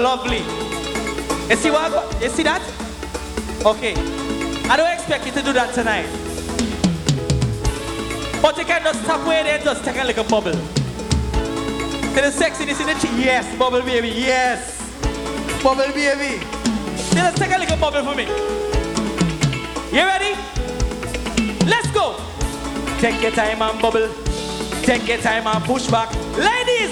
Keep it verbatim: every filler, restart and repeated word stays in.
Lovely. You see what? You see that? Okay. I don't expect you to do that tonight. But you can just stop where there, just take a little bubble. See the sexiness in the cheek? Yes, bubble baby, yes. Bubble baby. Just take a little bubble for me. You ready? Let's go. Take your time and bubble. Take your time and push back. Ladies.